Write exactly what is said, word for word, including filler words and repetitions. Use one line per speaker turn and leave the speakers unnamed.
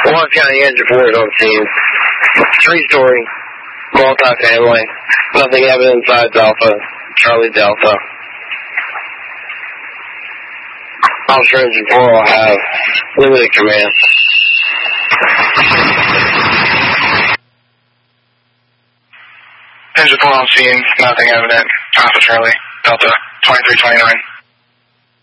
Lawrence County Engine four is on scene. Three-story, multi-family. Nothing evident inside Alpha. Charlie Delta. Officer Engine four will have limited command.
Engine four on scene, nothing evident. Alpha Charlie, Delta, twenty-three twenty-nine.